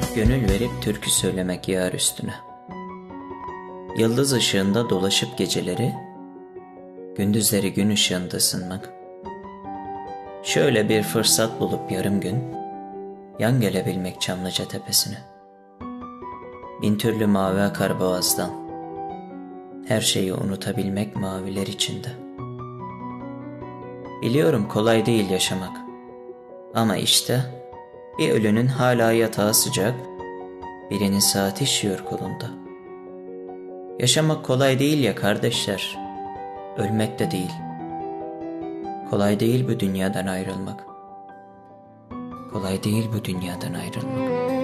Gönül verip türkü söylemek yar üstüne. Yıldız ışığında dolaşıp geceleri, gündüzleri gün ışığında ısınmak. Şöyle bir fırsat bulup yarım gün, yan gelebilmek Çamlıca tepesine. Bin türlü mavi akar boğazdan, her şeyi unutabilmek maviler içinde. Biliyorum kolay değil yaşamak, ama işte bir ölünün hala yatağı sıcak, birinin saati işiyor kolunda. Yaşamak kolay değil ya kardeşler, ölmek de değil. Kolay değil bu dünyadan ayrılmak. Kolay değil bu dünyadan ayrılmak.